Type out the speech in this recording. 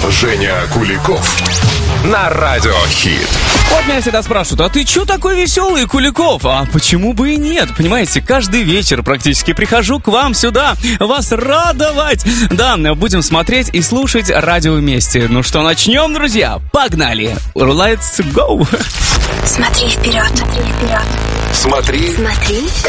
Женя Куликов на Радио Хит. Вот меня всегда спрашивают: а ты чё такой веселый, Куликов? А почему бы и нет? Понимаете, каждый вечер практически прихожу к вам сюда вас радовать. Да, будем смотреть и слушать радио вместе. Ну что, начнем, друзья? Погнали! Let's go! Смотри вперед, смотри вперед. Смотри